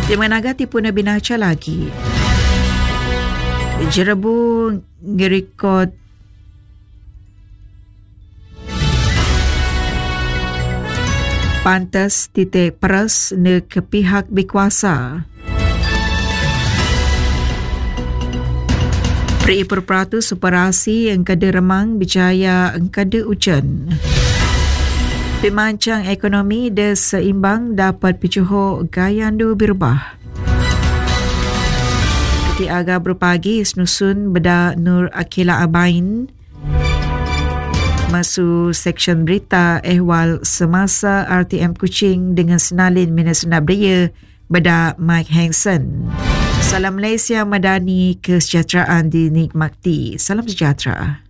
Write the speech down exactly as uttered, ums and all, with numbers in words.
Di managa tipu na binaca lagi. Jerebu ngerekod pantas titik peras ne ke pihak berkuasa. Peri perperatus operasi yang kada remang berjaya yang kada hujan. Pemancang ekonomi de seimbang dapat picuho gayandu berubah. Keti aga berpagi senusun beda Nur Akila Abain masuk seksyen berita ehwal semasa R T M Kuching dengan senalin Minasunda Beria beda Mike Hansen. Salam Malaysia Madani, kesejahteraan dinikmati. Salam sejahtera.